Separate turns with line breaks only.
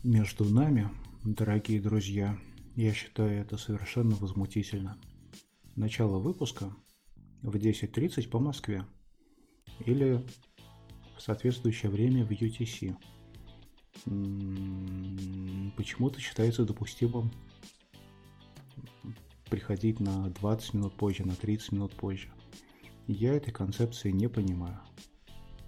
Между нами, дорогие друзья, я считаю это совершенно возмутительно. Начало выпуска в 10:30 по Москве или в соответствующее время в UTC. Почему-то считается допустимым приходить на 20 минут позже, на 30 минут позже. Я этой концепции не понимаю.